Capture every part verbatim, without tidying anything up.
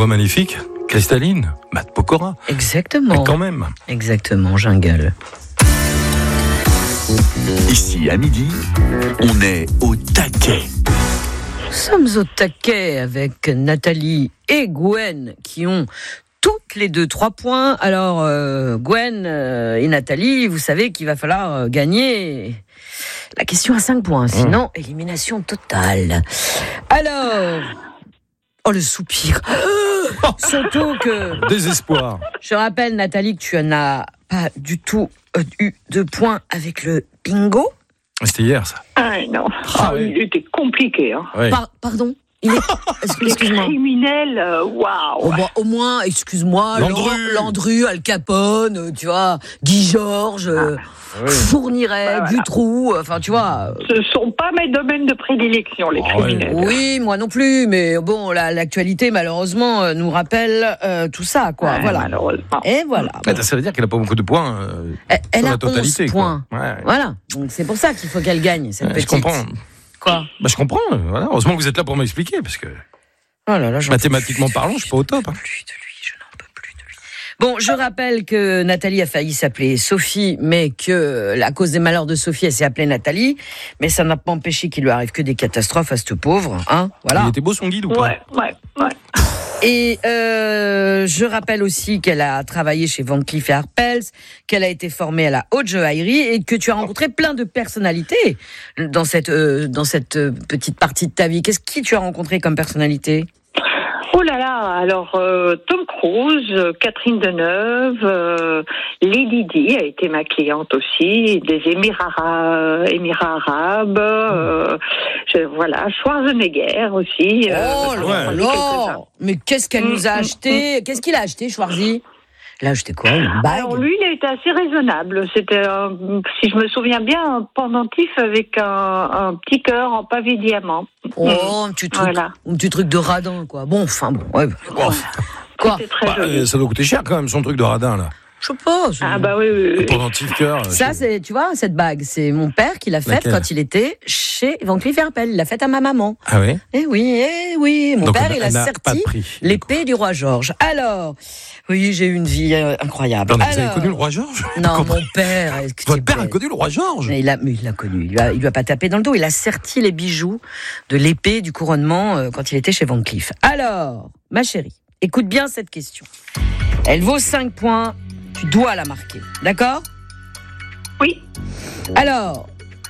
voix magnifique, cristalline, Matt Pokora. Exactement. Mais quand même. Exactement, Jungle. Ici, à midi, on est au taquet. Nous sommes au taquet avec Nathalie et Gwen qui ont toutes les deux trois points. Alors, euh, Gwen euh, et Nathalie, vous savez qu'il va falloir euh, gagner la question à cinq points. Sinon, mmh. élimination totale. Alors... Oh, le soupir. Surtout que... Désespoir. Je rappelle, Nathalie, que tu n'as pas du tout euh, eu de points avec le bingo. C'était hier, ça. Ah non, Ah, oh, oui. il était compliqué. Hein. Oui. Par- pardon il est... Excuse-moi. Criminel, euh, waouh. Oh, bah, au moins, excuse-moi, Landru. Laurent- Landru, Al Capone, euh, tu vois, Guy Georges, euh, oui. Fourniret, Bah, voilà. Dutroux, enfin, tu vois. Ce ne sont pas mes domaines de prédilection, les Ah ouais. criminels. Oui, moi non plus, mais bon, la, l'actualité, malheureusement, euh, nous rappelle euh, tout ça, quoi. Ouais, voilà. malheureusement. Et voilà. Ah, ça veut dire qu'elle n'a pas beaucoup de points. Euh, Elle, elle sur a la totalité, onze quoi. points. Ouais. Voilà. Donc, c'est pour ça qu'il faut qu'elle gagne, cette Ouais, petite. je comprends. Quoi? Bah, je comprends. euh, Voilà. Heureusement que vous êtes là pour m'expliquer, parce que Oh là là, j'en mathématiquement peux plus. parlant, je suis pas au top. Hein. Plus de lui, je n'en peux plus de lui. Bon, je rappelle que Nathalie a failli s'appeler Sophie, mais que à cause des malheurs de Sophie, elle s'est appelée Nathalie. Mais ça n'a pas empêché qu'il lui arrive que des catastrophes à cette pauvre, hein. Voilà. Il était beau son guide ou pas? Ouais, ouais, ouais. Et euh, je rappelle aussi qu'elle a travaillé chez Van Cleef et Arpels, qu'elle a été formée à la haute joaillerie et que tu as rencontré plein de personnalités dans cette euh, dans cette euh, petite partie de ta vie. Qu'est-ce qui tu as rencontré comme personnalité? Oh là là, alors euh, Tom Cruise, euh, Catherine Deneuve, euh, Lady Di a été ma cliente aussi, des Émirats, Émirats arabes, euh, je, voilà, Schwarzenegger aussi. Euh, Oh là ouais. là! Mais qu'est-ce qu'elle nous a Mm, acheté? Qu'est-ce qu'il a acheté, Schwarzy? Il a acheté quoi? Une bague? Alors lui, il a été assez raisonnable. C'était, un, si je me souviens bien, un pendentif avec un, un petit cœur en pavé diamant. Oh, un petit truc, Voilà. un petit truc de radin, quoi. Bon, enfin bon, ouais. Oh, Quoi? C'était très bah, joli. euh, ça doit coûter cher quand même, son truc de radin, là. Je sais pas. c'est- Ah bah oui, oui, Le oui. pendentif cœur. Ça, je- c'est, tu vois, cette bague, c'est mon père qui l'a faite Laquelle? quand il était chez Van Cleef et Arpels. Il l'a faite à ma maman. Ah oui. Eh oui, eh oui. Mon Donc, père, elle- il a elle n'a pas de serti prix, l'épée du roi Georges. Alors, oui, j'ai eu une vie euh, incroyable. Pardon, vous avez Alors, connu le roi Georges? Non, Comment- mon père. est-ce que Votre tu père a plais connu le roi Georges? Mais il a, mais il l'a connu. Il lui a, il lui a pas tapé dans le dos. Il a serti les bijoux de l'épée du couronnement euh, quand il était chez Van Cleef. Alors, ma chérie, écoute bien cette question. Elle vaut cinq points. Tu dois la marquer. D'accord? Oui. Alors,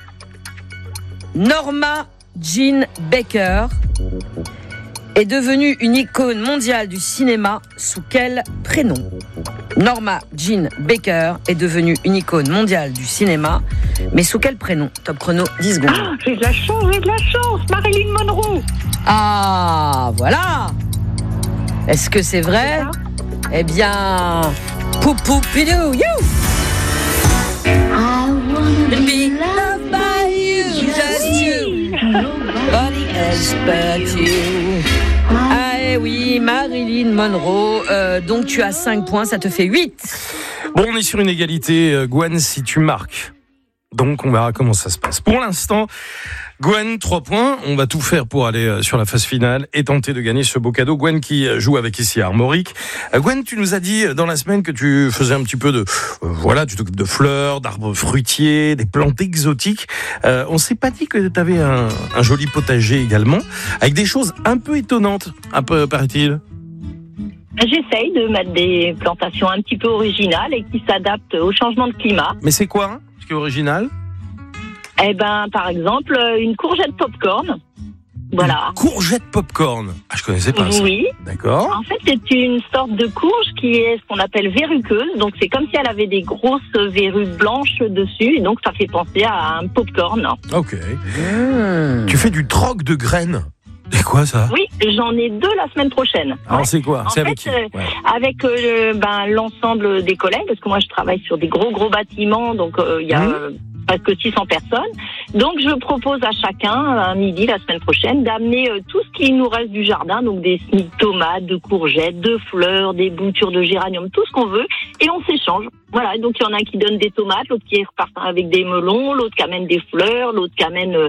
Norma Jean Baker est devenue une icône mondiale du cinéma sous quel prénom? Norma Jean Baker est devenue une icône mondiale du cinéma, mais sous quel prénom? Top chrono, dix secondes. Ah, j'ai de la chance, j'ai de la chance. Marilyn Monroe. Ah, voilà. Est-ce que c'est vrai? C'est ça? Eh bien, pou pou pidou, you. Be loved by you, just you. Nobody else but you. Ah eh oui, Marilyn Monroe. Euh, donc tu as cinq points, ça te fait huit. Bon, on est sur une égalité, euh, Gwen, si tu marques. Donc, on verra comment ça se passe. Pour l'instant, Gwen, trois points. On va tout faire pour aller euh, sur la phase finale et tenter de gagner ce beau cadeau. Gwen qui euh, joue avec ici à Armorique. Euh, Gwen, tu nous as dit euh, dans la semaine que tu faisais un petit peu de... Euh, voilà, tu t'occupes de fleurs, d'arbres fruitiers, des plantes exotiques. Euh, on s'est pas dit que tu avais un, un joli potager également, avec des choses un peu étonnantes, un peu, paraît-il. J'essaye de mettre des plantations un petit peu originales et qui s'adaptent au changement de climat. Mais c'est quoi, hein, ce qui est original? Eh ben, par exemple, une courgette popcorn. Voilà. Une courgette popcorn. Ah, je connaissais pas ça. Oui. D'accord. En fait, c'est une sorte de courge qui est ce qu'on appelle verruqueuse. Donc, c'est comme si elle avait des grosses verrues blanches dessus. Et donc, ça fait penser à un popcorn. Ok. Mmh. Tu fais du troc de graines. C'est quoi ça? Oui, j'en ai deux la semaine prochaine. Alors c'est quoi? En C'est fait, avec qui? euh, Ouais. Avec euh, ben, l'ensemble des collègues, parce que moi je travaille sur des gros gros bâtiments, donc il euh, y a Mmh. euh, presque six cents personnes. Donc je propose à chacun, un midi la semaine prochaine, d'amener euh, tout ce qui nous reste du jardin, donc des semis de tomates, de courgettes, de fleurs, des boutures de géranium, tout ce qu'on veut, et on s'échange. Voilà, donc il y en a qui donnent des tomates, l'autre qui repart avec des melons, l'autre qui amène des fleurs, l'autre qui amène euh,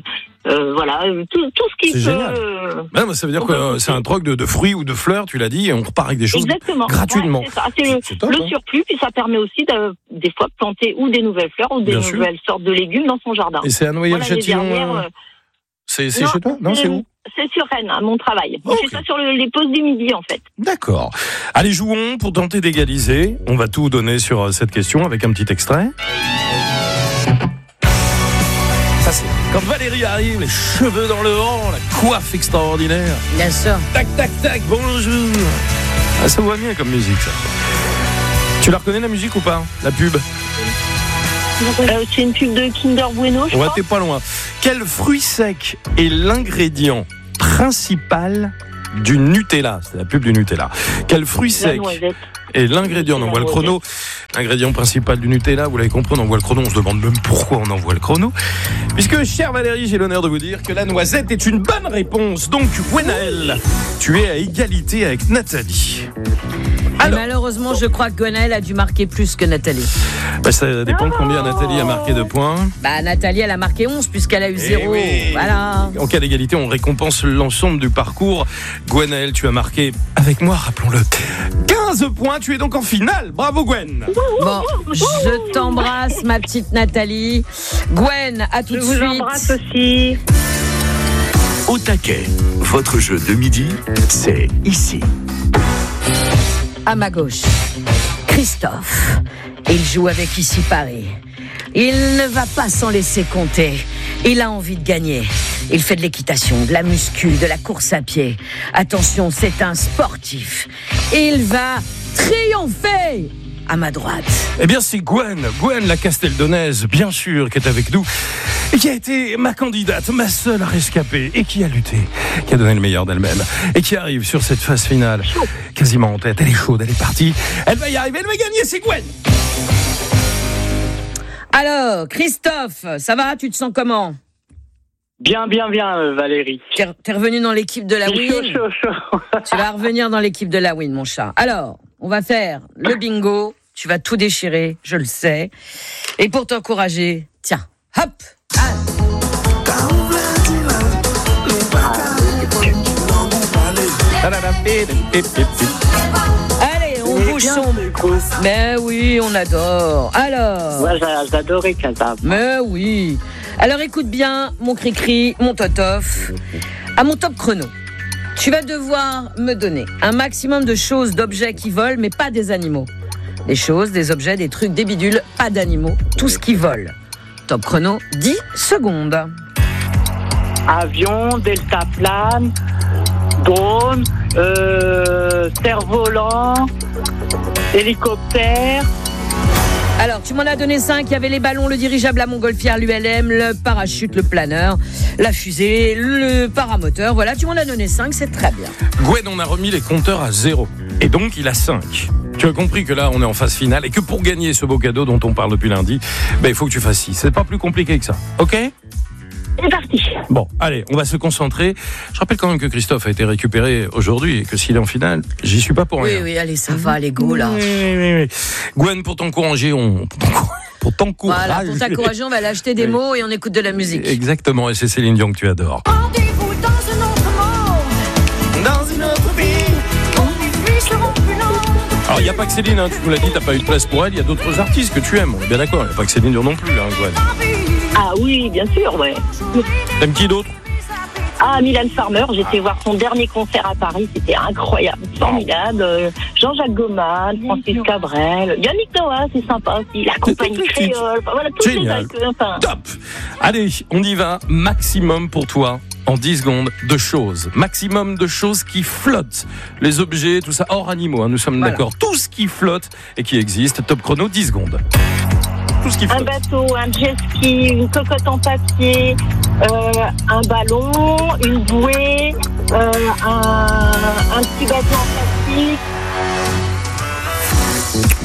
euh, voilà, tout, tout ce qui c'est peut. Génial. Euh, Ouais, bah, ça veut dire que euh, c'est un troc de, de fruits ou de fleurs, tu l'as dit, et on repart avec des choses Exactement. gratuitement. Ouais, c'est ça. C'est le, C'est top, le hein. surplus, puis ça permet aussi de, des fois de planter ou des nouvelles fleurs ou des Bien sûr. nouvelles sortes de légumes dans son jardin. Et c'est à Voilà, l'année Noyelles-Châtillon. dernière, euh, euh, C'est, c'est non, chez toi Non, c'est où C'est sur Rennes, à mon travail. Ok. Je fais ça sur le- les pauses du midi, en fait. D'accord. Allez, jouons pour tenter d'égaliser. On va tout donner sur euh, cette question avec un petit extrait. Ça, c'est quand Valérie arrive, les cheveux dans le vent, la coiffe extraordinaire. Bien sûr. Tac, tac, tac, bonjour. Ah, ça voit bien comme musique, ça. Tu la reconnais, la musique, ou pas? La pub? Euh, c'est une pub de Kinder Bueno, je Ouais, crois. t'es pas loin. Quel fruit sec est l'ingrédient principal du Nutella? C'est la pub du Nutella. Quel fruit La sec noisette. est l'ingrédient? On envoie le chrono. L'ingrédient principal du Nutella, vous l'avez compris, on envoie le chrono. On se demande même pourquoi on envoie le chrono. Puisque, chère Valérie, j'ai l'honneur de vous dire que la noisette est une bonne réponse. Donc, Gwenaël, tu es à égalité avec Nathalie. Et Alors, malheureusement, je crois que Gwenaël a dû marquer plus que Nathalie. bah, ça dépend de combien Nathalie a marqué de points. Bah, Nathalie, elle a marqué onze puisqu'elle a eu Eh zéro. oui. Voilà. En cas d'égalité, on récompense l'ensemble du parcours. Gwenaël, tu as marqué, avec moi, rappelons-le, quinze points. Tu es donc en finale. Bravo, Gwen. Bon, je t'embrasse, ma petite Nathalie. Gwen, à tout Je de vous suite. embrasse aussi. Au taquet, votre jeu de midi, c'est ici. À ma gauche, Christophe. Il joue avec Ici Paris. Il ne va pas s'en laisser compter. Il a envie de gagner. Il fait de l'équitation, de la muscu, de la course à pied. Attention, c'est un sportif. Il va triompher. À ma droite. Eh bien, c'est Gwen, Gwen la Casteldonnaise, bien sûr, qui est avec nous, et qui a été ma candidate, ma seule à rescaper, et qui a lutté, qui a donné le meilleur d'elle-même, et qui arrive sur cette phase finale, quasiment en tête. Elle est chaude, elle est partie, elle va y arriver, elle va gagner, c'est Gwen. Alors, Christophe, ça va? Tu te sens comment? Bien, bien, bien, euh, Valérie. T'es t'es revenu dans l'équipe de la Chaud, Win. chaud, chaud. Tu vas revenir dans l'équipe de la Win, mon chat. Alors, on va faire le bingo. Tu vas tout déchirer, je le sais. Et pour t'encourager, tiens, hop. Allez, on Mais bouge bien, son. du coup. Mais oui, on adore. Alors. Moi, j'a- j'adorais Casa. Mais oui. Alors écoute bien, mon cri-cri, mon totof. À mon top chrono, tu vas devoir me donner un maximum de choses, d'objets qui volent, mais pas des animaux. Des choses, des objets, des trucs, des bidules, pas d'animaux, tout ce qui vole. Top chrono, dix secondes. Avion, deltaplane, drone, euh, cerf-volant, hélicoptère. Alors, tu m'en as donné cinq. Il y avait les ballons, le dirigeable, la montgolfière, l'U L M, le parachute, le planeur, la fusée, le paramoteur. Voilà, tu m'en as donné cinq, c'est très bien. Gwen, on a remis les compteurs à zéro, et donc il a cinq. Tu as compris que là, on est en phase finale, et que pour gagner ce beau cadeau dont on parle depuis lundi, ben, il faut que tu fasses six. C'est pas plus compliqué que ça, ok ? C'est parti. Bon, allez, on va se concentrer. Je rappelle quand même que Christophe a été récupéré aujourd'hui et que s'il est en finale, j'y suis pas pour Oui, rien. oui, allez, ça va, les go, là. Oui, oui, oui, oui. Gwen, pour t'encourager, on... pour t'encourager. Voilà, pour t'encourager, on va l'acheter des Oui. mots et on écoute de la musique. Exactement, et c'est Céline Dion que tu adores. Rendez-vous dans un autre monde. Dans une autre vie. Où les nuits seront plus longues. Alors, il n'y a pas que Céline, hein, tu nous l'as dit, t'as pas eu de place pour elle, il y a d'autres artistes que tu aimes, on est bien d'accord. Il n'y a pas que Céline Dion non plus, hein, Gwen. Ah oui, bien sûr, ouais. T'aimes qui d'autre? Ah, Mylène Farmer, j'étais voir son dernier concert à Paris, c'était incroyable, formidable. Euh, Jean-Jacques Goldman, Francis Cabrel, Yannick Noah, c'est sympa aussi, la compagnie tout, tout, tout. créole, enfin, voilà, tous Génial. les enfin. Top. Allez, on y va. Maximum pour toi, en dix secondes, de choses. Maximum de choses qui flottent. Les objets, tout ça, hors animaux, hein, nous sommes Voilà. d'accord. Tout ce qui flotte et qui existe. Top chrono, dix secondes. Tout ce qui Un flotte. bateau, un jet ski, une cocotte en papier, euh, un ballon, une bouée, euh, un, un petit bateau en plastique.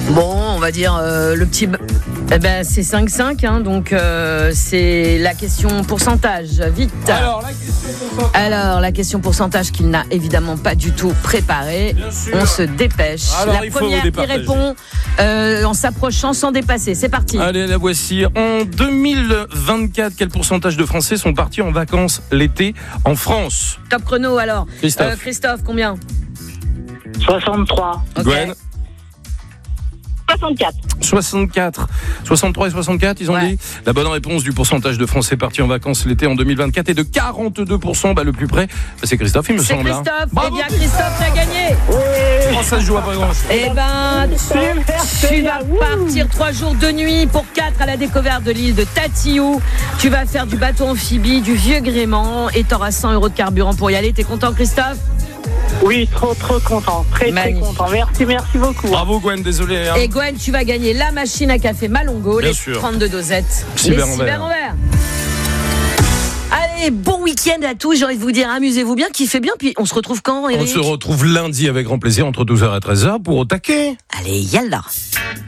Bon, on va dire euh, le petit... Eh ben, c'est cinq cinq, hein, donc euh, c'est la question pourcentage. Vite. Alors, la question pourcentage. Alors, la question pourcentage qu'il n'a évidemment pas du tout préparée. On se dépêche. Alors, la il faut première vous qui départager. répond euh, en s'approchant sans dépasser. C'est parti. Allez, la voici. En deux mille vingt-quatre, quel pourcentage de Français sont partis en vacances l'été en France? Top chrono alors. Christophe. Euh, Christophe, combien? soixante-trois. Ok. Gwen, soixante-quatre. soixante-quatre. soixante-trois et soixante-quatre, ils ont Ouais. dit. La bonne réponse du pourcentage de Français partis en vacances l'été en deux mille vingt-quatre est de quarante-deux pour cent. Bah, le plus près, bah, c'est Christophe, il me C'est semble. hein. Christophe. Eh Bravo, bien, Christophe l'a gagné. Oh, ça se joue à pas grand chose. Eh ben, tu vas partir trois jours de nuit pour quatre à la découverte de l'île de Tatiou. Tu vas faire du bateau amphibie, du vieux gréement et t'auras cent euros de carburant pour y aller. T'es content, Christophe? Oui, trop, trop content. Très, Magnifique. très content. Merci, merci beaucoup. Bravo, Gwen, désolé. hein. Et Gwen, tu vas gagner la machine à café Malongo, Bien les sûr. trente-deux dosettes, Cyber les en cyber verre. en verre. Allez, bon week-end à tous. J'ai envie de vous dire, amusez-vous bien, kiffez bien. Puis on se retrouve quand, On Eric? se retrouve lundi avec grand plaisir entre douze heures et treize heures pour Au taquet. Allez, yallah.